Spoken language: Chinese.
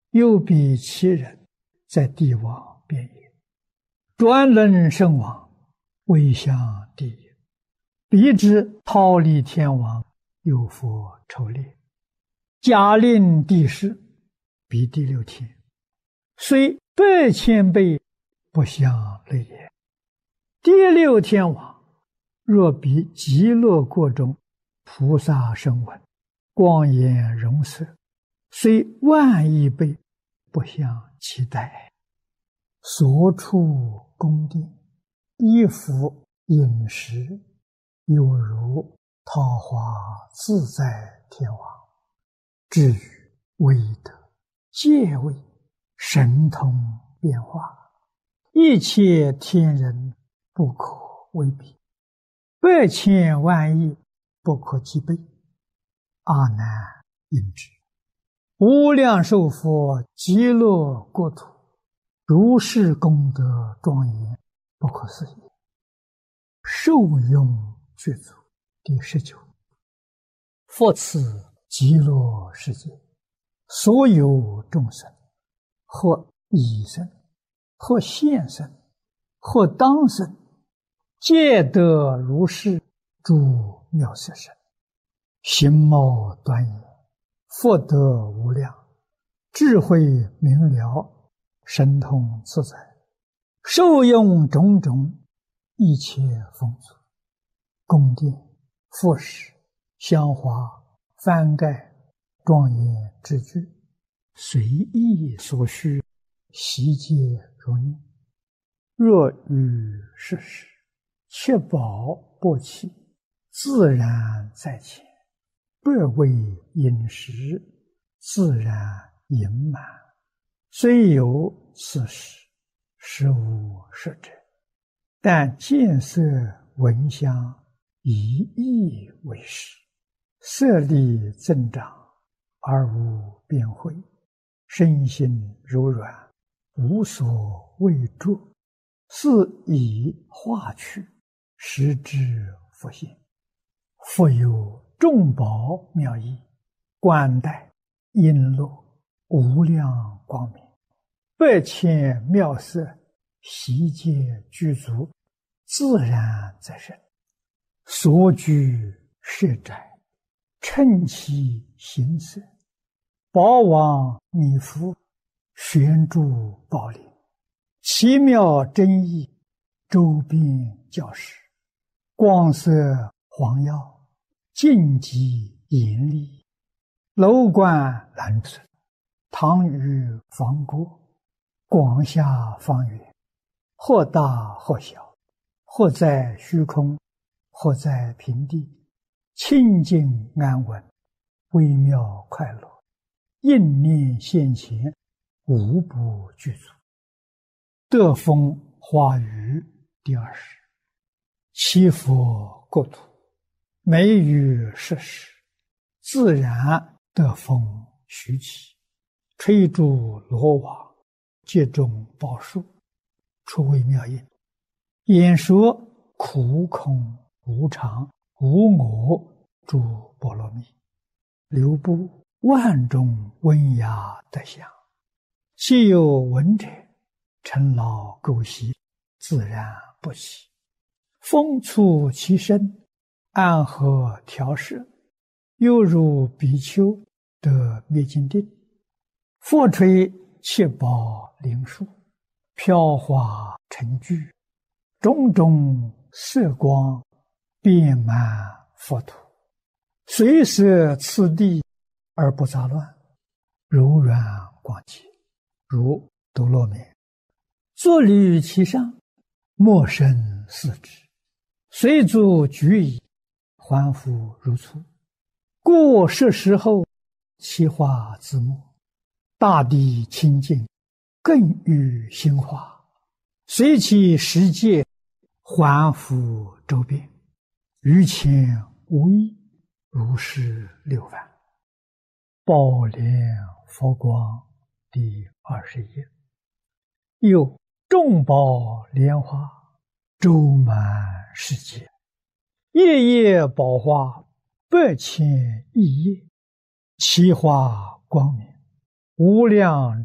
又比其人，在帝王边也。专能圣王，位向帝也。彼之忉利天王，有佛筹列，假令帝释，彼第六天，虽100,000倍，不相类也。第六天王，若比极乐国中菩萨声闻，光颜容色，虽万亿倍，不相期待。所处宫殿，衣服饮食，有如桃花自在天王。至于威德、戒位、神通变化，一切天人不可为比，100,000万亿不可计备。阿难应之。无量寿佛极乐国土，如是功德庄严，不可思议。受用具足。第19。复此极乐世界，所有众生，或已生，或现生，或当生，皆得如是诸妙色身，形貌端严，福德无量，智慧明了，神通自在，受用种种一切丰足，宫殿、服饰、香花、幡盖、庄严之具，随意所需，悉皆如念。若遇世事，切宝不起，自然在前，不为饮食，自然盈满。虽有此事，实无实者，但见色闻香，以意为实，色力增长，而无变慧，身心柔软，无所畏著，是以化去，实之复现。复有众宝妙义，冠带璎珞，无量光明，100,000妙色，悉皆具足，自然在身。所居舍宅，称其形色，宝王弥覆，悬诸宝林，奇妙真意，周边教室，光色黄耀，净极严厉，楼观蓝色，堂宇方郭，广厦方圆，或大或小，或在虚空，或在平地，清净安稳，微妙快乐，应念现前，无不具足。德风华语第20。其佛国土，美于世事，自然德风徐起，吹诸罗网，接种宝树，出微妙音，演说苦空无常无我诸波罗蜜，流布万种温雅德相，既有闻者，尘劳垢习，自然不起。风触其身，安和调摄，犹如比丘得灭尽定。复吹七宝灵树，飘华成聚，种种色光，遍满佛土，随摄次第而不杂乱，柔软广洁，如多罗面。坐立其上，莫生四肢，随足举矣，还复如初。故是时候，其化自没，大地清净，更与心化，随其世界，还复周遍，于前无异，如是6万。宝莲佛光第21。又众宝莲花，周满世界，夜夜宝花，100,000亿叶，其花光明，无量